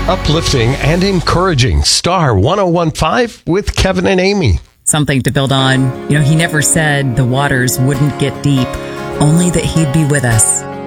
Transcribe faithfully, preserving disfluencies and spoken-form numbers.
Uplifting and encouraging. Star one oh one point five with Kevin and Amy. Something to build on. You know, he never said the waters wouldn't get deep, only that he'd be with us.